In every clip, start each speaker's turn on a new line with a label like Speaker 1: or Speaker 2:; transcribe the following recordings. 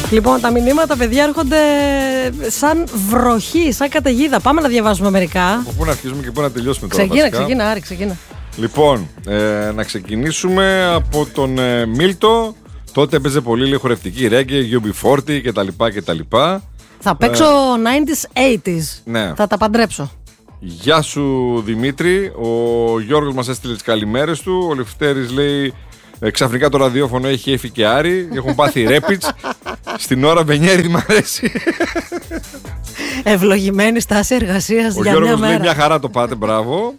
Speaker 1: Λοιπόν, τα μηνύματα, παιδιά, έρχονται σαν βροχή, σαν καταιγίδα. Πάμε να διαβάσουμε μερικά.
Speaker 2: Από πού να αρχίσουμε και πού να τελειώσουμε τώρα?
Speaker 1: Ξεκίνα.
Speaker 2: Λοιπόν, να ξεκινήσουμε από τον Μίλτο. Τότε έπαιζε πολύ λίγο χορευτική ρέγγε, UB40 κτλ.
Speaker 1: Θα παίξω 90s, 80s.
Speaker 2: Ναι.
Speaker 1: Θα τα παντρέψω.
Speaker 2: Γεια σου Δημήτρη. Ο Γιώργος μας έστειλε τις καλημέρες του. Ο Λευτέρης λέει ξαφνικά το ραδιόφωνο έχει Έφη και Άρη. Έχουν πάθει ρέπιτς. Στην ώρα Μπενιέρη μ' αρέσει.
Speaker 1: Ευλογημένη στάση εργασίας για μια μέρα.
Speaker 2: Ο Γιώργος λέει μια χαρά το πάτε, μπράβο.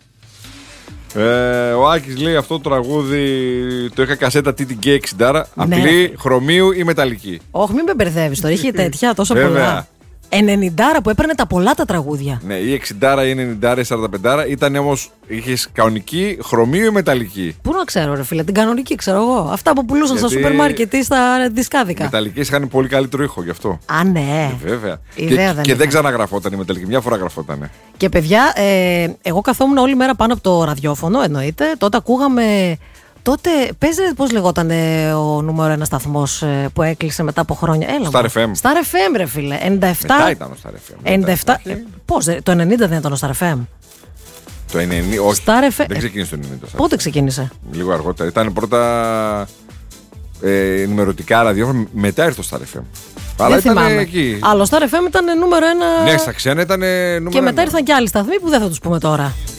Speaker 2: Ο Άκης λέει αυτό το τραγούδι το είχα κασέτα TTK 60. Απλή, χρωμίου ή μεταλλική.
Speaker 1: Όχι, μην με μπερδεύεις τώρα. Είχε τέτοια τόσο πολλά. 90 που έπαιρνε τα πολλά τα τραγούδια.
Speaker 2: Ναι, ή 60 ή 90 ή 45. Ήταν όμως, είχες κανονική, χρωμίου ή μεταλλική.
Speaker 1: Πού να ξέρω, ρε φίλε, την κανονική ξέρω εγώ. Αυτά που πουλούσαν στα σούπερ μάρκετ ή στα δισκάδικα.
Speaker 2: Οι μεταλλικές είχαν πολύ καλύτερο ήχο γι' αυτό.
Speaker 1: Α, ναι.
Speaker 2: Βέβαια.
Speaker 1: Και
Speaker 2: δεν ξαναγραφόταν η μεταλλική, μια φορά γραφότανε.
Speaker 1: Και παιδιά, εγώ καθόμουν όλη μέρα πάνω από το ραδιόφωνο, εννοείται. Τότε ακούγαμε. Τότε παίζει πώς λεγόταν ο νούμερο 1 σταθμός που έκλεισε μετά από χρόνια.
Speaker 2: Star FM.
Speaker 1: Star FM, ρε φίλε. 97.
Speaker 2: Μετά ήταν ο Star FM.
Speaker 1: 97. Πώς, το 90 δεν ήταν ο Star FM?
Speaker 2: Το 90, όχι.
Speaker 1: Star FM.
Speaker 2: Δεν ξεκίνησε το 90.
Speaker 1: Πότε ξεκίνησε?
Speaker 2: Λίγο αργότερα. Ήταν πρώτα ενημερωτικά ραδιόφωνο, μετά ήρθε το Star FM. Αλλά
Speaker 1: δεν
Speaker 2: ήταν
Speaker 1: θυμάμαι.
Speaker 2: εκεί.
Speaker 1: Αλλά ο Star FM ήταν νούμερο 1.
Speaker 2: Ναι, στα ξένα ήταν νούμερο 1.
Speaker 1: Και μετά ήρθαν και άλλοι σταθμοί που δεν θα τους πούμε τώρα.